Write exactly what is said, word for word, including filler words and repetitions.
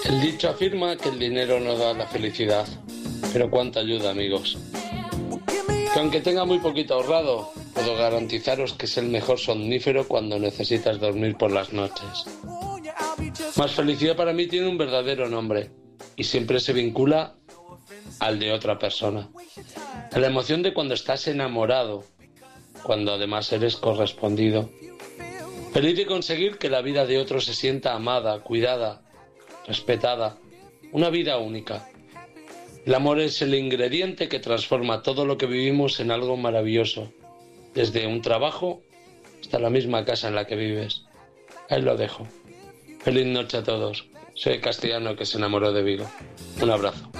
El dicho afirma que el dinero no da la felicidad, pero cuánta ayuda, amigos. Que aunque tenga muy poquito ahorrado, puedo garantizaros que es el mejor somnífero cuando necesitas dormir por las noches. Más felicidad para mí tiene un verdadero nombre y siempre se vincula al de otra persona. A la emoción de cuando estás enamorado, cuando además eres correspondido. Feliz de conseguir que la vida de otro se sienta amada, cuidada, respetada, una vida única. El amor es el ingrediente que transforma todo lo que vivimos en algo maravilloso, desde un trabajo hasta la misma casa en la que vives. Ahí lo dejo. Feliz noche a todos. Soy Castellano, que se enamoró de Vigo. Un abrazo.